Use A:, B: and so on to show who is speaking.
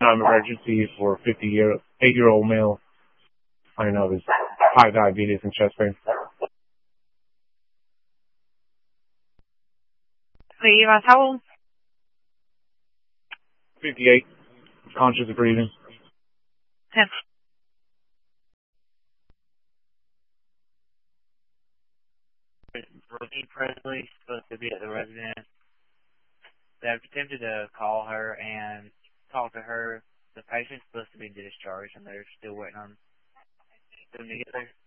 A: lifetime emergency for a 58-year-old male. I know his high diabetes and chest pain.
B: Sí, how old?
A: 58. Conscious of breathing.
B: 10.
C: Brittany Presley supposed to be at the residence. They've attempted to call her and talk to her. The patient's supposed to be discharged, and they're still waiting on them to get there.